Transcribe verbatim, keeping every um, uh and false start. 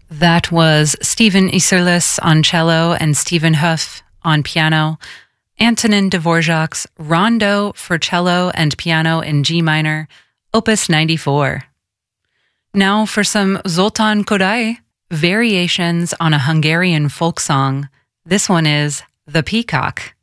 That was Stephen Isserlis on cello and Stephen Huff on piano. Antonin Dvorak's Rondo for cello and piano in G minor, Opus ninety-four. Now for some Zoltan Kodály, variations on a Hungarian folk song. This one is The Peacock.